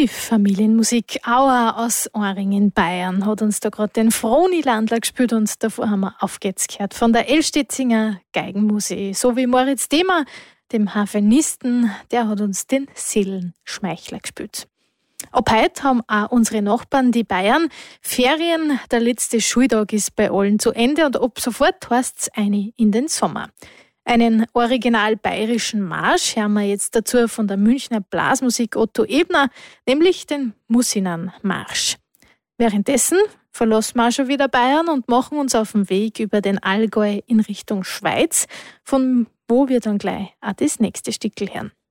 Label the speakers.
Speaker 1: Die Familienmusik Auer aus Oring in Bayern hat uns da gerade den Froni-Landler gespielt und davor haben wir Auf geht's gehört von der Elstitzinger Geigenmusik, so wie Moritz Demer, dem Harfenisten, der hat uns den Seelenschmeichler gespielt. Ab heute haben auch unsere Nachbarn, die Bayern, Ferien. Der letzte Schultag ist bei allen zu Ende und ab sofort heisst's eine in den Sommer. Einen original bayerischen Marsch hören wir jetzt dazu von der Münchner Blasmusik Otto Ebner, nämlich den Mussinan-Marsch. Währenddessen verlassen wir auch schon wieder Bayern und machen uns auf den Weg über den Allgäu in Richtung Schweiz, von wo wir dann gleich auch das nächste Stickel hören.